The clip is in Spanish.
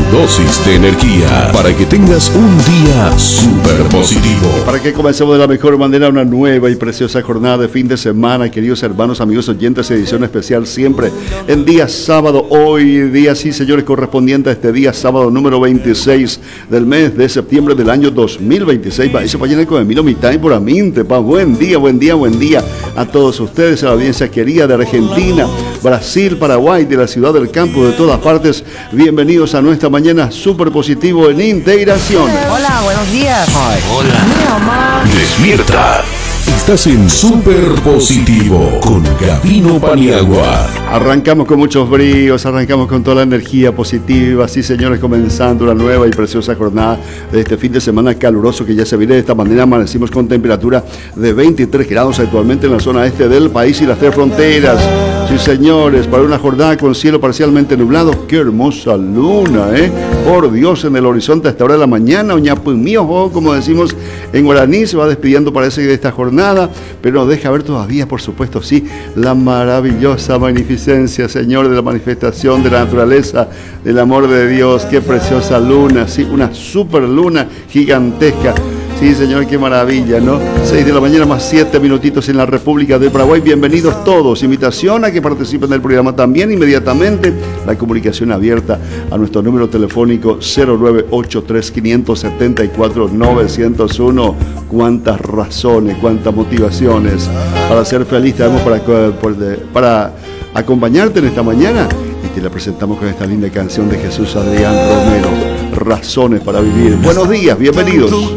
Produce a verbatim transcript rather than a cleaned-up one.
dosis de energía para que tengas un día súper positivo. Para que comencemos de la mejor manera una nueva y preciosa jornada de fin de semana, queridos hermanos, amigos oyentes, edición especial siempre en día sábado. Hoy día, sí señores, correspondiente a este día sábado número veintiséis del mes de septiembre del año dos mil veintiséis. Va, eso para llenar con Emilio Mitay por Aminte, pa. Buen día, buen día, buen día a todos ustedes, a la audiencia querida de Argentina, Brasil, Paraguay, de la ciudad del campo, de todas partes. Bienvenidos a nuestra mañana súper positivo en integración. Hola, buenos días. Ay, hola. Despierta. Estás en Super Positivo con Gabino Paniagua. Arrancamos con muchos bríos, arrancamos con toda la energía positiva. Sí, señores, comenzando una nueva y preciosa jornada de este fin de semana caluroso que ya se viene de esta manera. Amanecimos con temperatura de veintitrés grados actualmente en la zona este del país y las tres fronteras. Sí, señores, para una jornada con cielo parcialmente nublado. Qué hermosa luna, ¿eh? Por Dios, en el horizonte a esta hora de la mañana. Oñapumío, como decimos en guaraní, se va despidiendo, parece, de esta jornada, pero nos deja ver todavía, por supuesto, sí, la maravillosa magnificencia, Señor, de la manifestación de la naturaleza, del amor de Dios. Qué preciosa luna, sí, una super luna gigantesca. Sí, señor, qué maravilla, ¿no? seis de la mañana más siete minutitos en la República de Paraguay. Bienvenidos todos. Invitación a que participen del programa también inmediatamente. La comunicación abierta a nuestro número telefónico cero nueve ocho tres, cinco siete cuatro, nueve cero uno. Cuántas razones, cuántas motivaciones para ser feliz tenemos para, para acompañarte en esta mañana. Y te la presentamos con esta linda canción de Jesús Adrián Romero. Razones para vivir. Buenos días, bienvenidos.